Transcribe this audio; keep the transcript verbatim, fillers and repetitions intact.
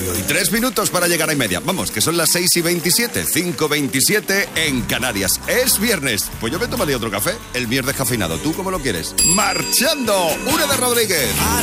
uy, uy. Tres minutos para llegar a y media. Vamos, que son las seis y veintisiete, cinco veintisiete en Canarias. Es viernes. Pues yo me tomaría otro café. El viernes descafeinado. ¿Tú cómo lo quieres? ¡Marchando! Una de Rodríguez.